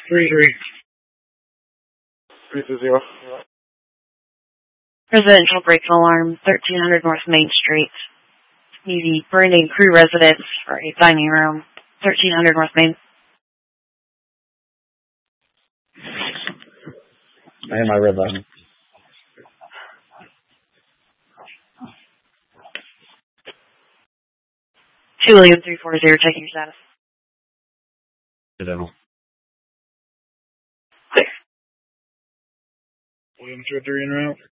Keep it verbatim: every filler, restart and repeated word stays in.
Three, three. Three two zero. Residential break alarm, thirteen hundred North Main Street. Easy burning crew residence for a dining room, thirteen hundred North Main. I have my red button. Two William three four zero, checking your status. Incidental. Clear. William two three en route.